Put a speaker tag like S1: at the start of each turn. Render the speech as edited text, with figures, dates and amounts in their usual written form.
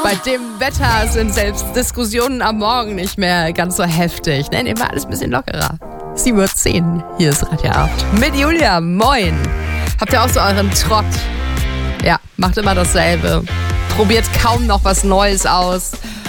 S1: Bei dem Wetter sind selbst Diskussionen am Morgen nicht mehr ganz so heftig. Nehmen wir alles ein bisschen lockerer. 7:10 Uhr, hier ist Radio 8. Mit Julia, moin. Habt ihr auch so euren Trott? Ja, macht immer dasselbe. Probiert kaum noch was Neues aus.